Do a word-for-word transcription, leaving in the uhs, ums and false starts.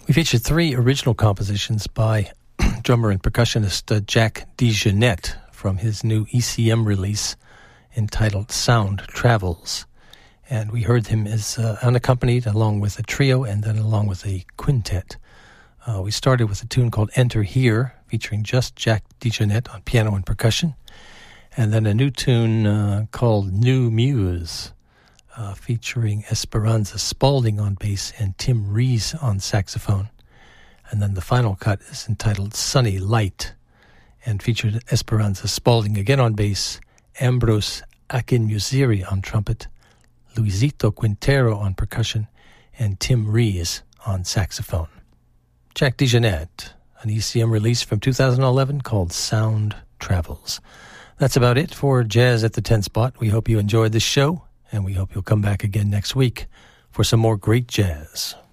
We featured three original compositions by drummer and percussionist uh, Jack DeJohnette from his new E C M release entitled Sound Travels. And we heard him as uh, unaccompanied along with a trio and then along with a quintet. Uh, we started with a tune called Enter Here, featuring just Jack DeJohnette on piano and percussion. And then a new tune uh, called New Muse, uh, featuring Esperanza Spalding on bass and Tim Rees on saxophone. And then the final cut is entitled Sunny Light and featured Esperanza Spalding again on bass, Ambrose Akinmusiri on trumpet, Luisito Quintero on percussion, and Tim Rees on saxophone. Jack DeJohnette, an E C M release from two thousand eleven called Sound Travels. That's about it for Jazz at the ten Spot. We hope you enjoyed this show, and we hope you'll come back again next week for some more great jazz.